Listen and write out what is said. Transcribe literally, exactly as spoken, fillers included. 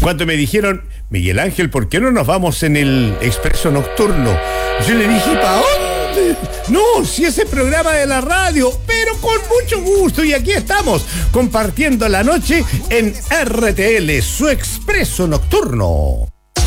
Cuando me dijeron, Miguel Ángel, ¿por qué no nos vamos en el expreso nocturno? Yo le dije, ¿para dónde? No, si ese programa de la radio, pero con mucho gusto. Y aquí estamos, compartiendo la noche en R T L, su expreso nocturno.